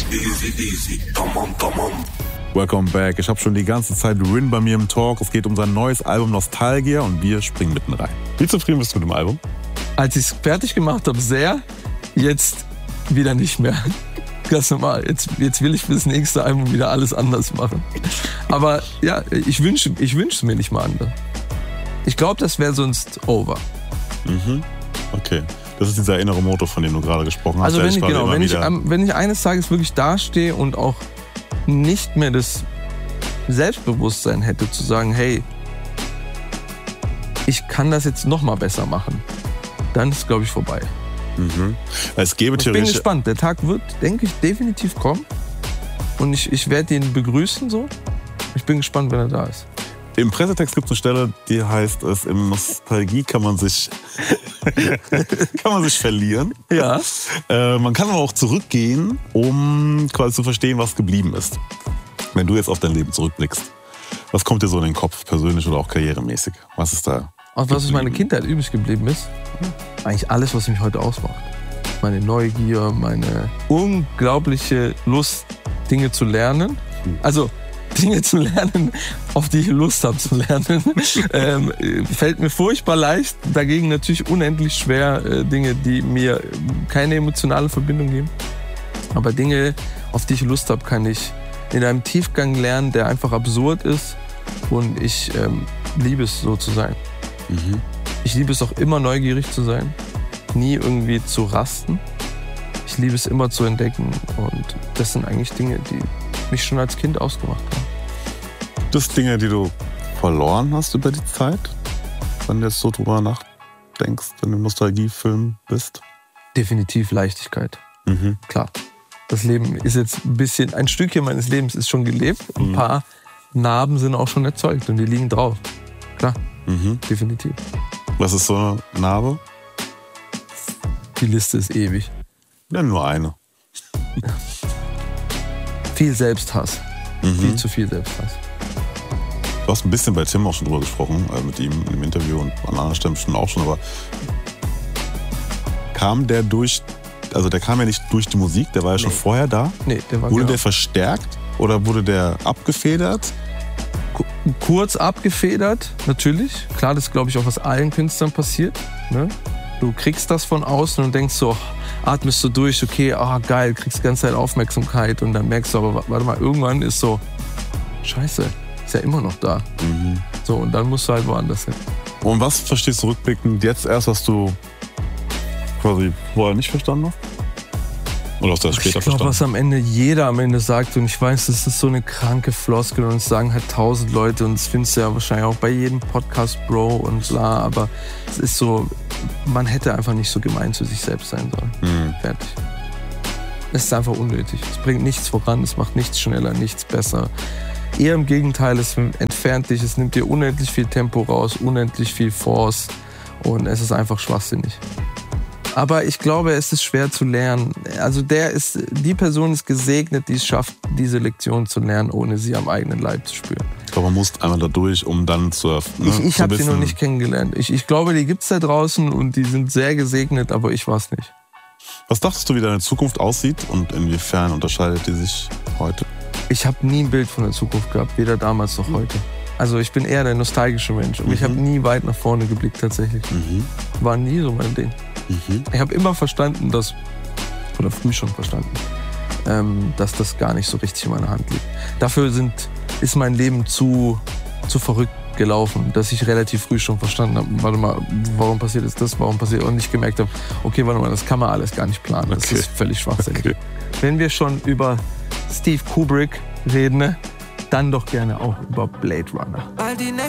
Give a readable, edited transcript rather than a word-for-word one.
Easy, come on. Welcome back. Ich habe schon die ganze Zeit Rin bei mir im Talk. Es geht um sein neues Album Nostalgia und wir springen mitten rein. Wie zufrieden bist du mit dem Album? Als ich es fertig gemacht habe, sehr. Jetzt wieder nicht mehr. Ganz normal. Jetzt will ich für das nächste Album wieder alles anders machen. Aber ja, ich wünsche es mir nicht mal anders. Ich glaube, das wäre sonst over. Mhm. Okay. Das ist dieser innere Motor, von dem du gerade gesprochen hast. Also wenn ich eines Tages wirklich dastehe und auch nicht mehr das Selbstbewusstsein hätte, zu sagen, hey, ich kann das jetzt noch mal besser machen, dann ist es, glaube ich, vorbei. Mhm. Es gäbe ich bin gespannt. Der Tag wird, denke ich, definitiv kommen. Und ich werde ihn begrüßen so. Ich bin gespannt, wenn er da ist. Im Pressetext gibt es eine Stelle, die heißt es, in Nostalgie kann man sich verlieren. Ja. Man kann aber auch zurückgehen, um quasi zu verstehen, was geblieben ist. Wenn du jetzt auf dein Leben zurückblickst, was kommt dir so in den Kopf, persönlich oder auch karrieremäßig? Was ist da? Und was aus meiner Kindheit übrig geblieben ist? Eigentlich alles, was mich heute ausmacht. Meine Neugier, meine unglaubliche Lust, Dinge zu lernen. Also Dinge zu lernen, auf die ich Lust habe zu lernen, fällt mir furchtbar leicht. Dagegen natürlich unendlich schwer, Dinge, die mir keine emotionale Verbindung geben. Aber Dinge, auf die ich Lust habe, kann ich in einem Tiefgang lernen, der einfach absurd ist. Und ich liebe es, so zu sein. Mhm. Ich liebe es auch immer, neugierig zu sein. Nie irgendwie zu rasten. Ich liebe es immer zu entdecken. Und das sind eigentlich Dinge, die mich schon als Kind ausgemacht haben. Gibt es Dinge, die du verloren hast über die Zeit, wenn du jetzt so drüber nachdenkst, wenn du im Nostalgiefilm bist? Definitiv Leichtigkeit. Mhm. Klar. Das Leben ist jetzt ein Stückchen meines Lebens ist schon gelebt. Ein paar Narben sind auch schon erzeugt und die liegen drauf. Klar, definitiv. Was ist so eine Narbe? Die Liste ist ewig. Ja, nur eine. Viel Selbsthass. Viel zu viel Selbsthass. Du hast ein bisschen bei Tim auch schon drüber gesprochen, mit ihm im Interview und an anderen Stellen schon auch schon, aber kam der kam ja nicht durch die Musik, der war ja schon vorher da? Nee, der war Wurde der verstärkt oder wurde der abgefedert? Kurz abgefedert, natürlich. Klar, das ist, glaube ich, auch was allen Künstlern passiert. Ne? Du kriegst das von außen und denkst so, atmest so durch, okay, geil, kriegst die ganze Zeit Aufmerksamkeit und dann merkst du aber, warte mal, irgendwann ist so, scheiße, ist ja immer noch da. So, und dann musst du halt woanders hin. Und was verstehst du rückblickend jetzt erst, was du quasi vorher nicht verstanden hast? Oder hast du das später verstanden? Ich glaube, was jeder am Ende sagt, und ich weiß, das ist so eine kranke Floskel und es sagen halt 1000 Leute und das findest du ja wahrscheinlich auch bei jedem Podcast, Bro und bla, aber es ist so, man hätte einfach nicht so gemein zu sich selbst sein sollen. Fertig. Es ist einfach unnötig. Es bringt nichts voran, es macht nichts schneller, nichts besser. Eher im Gegenteil, es entfernt dich, es nimmt dir unendlich viel Tempo raus, unendlich viel Force und es ist einfach schwachsinnig. Aber ich glaube, es ist schwer zu lernen. Also die Person ist gesegnet, die es schafft, diese Lektion zu lernen, ohne sie am eigenen Leib zu spüren. Ich glaube, man muss einmal da durch, um dann zu Ich habe sie noch nicht kennengelernt. Ich glaube, die gibt es da draußen und die sind sehr gesegnet, aber ich war es nicht. Was dachtest du, wie deine Zukunft aussieht und inwiefern unterscheidet die sich heute? Ich habe nie ein Bild von der Zukunft gehabt, weder damals noch heute. Also ich bin eher der nostalgische Mensch und ich habe nie weit nach vorne geblickt tatsächlich. War nie so mein Ding. Ich habe immer verstanden, früh schon verstanden, dass das gar nicht so richtig in meiner Hand liegt. Dafür ist mein Leben zu verrückt gelaufen, dass ich relativ früh schon verstanden habe, warte mal, warum passiert das, und nicht gemerkt habe, okay, warte mal, das kann man alles gar nicht planen, das ist völlig schwachsinnig. Okay. Wenn wir schon über Steve Kubrick reden, dann doch gerne auch über Blade Runner.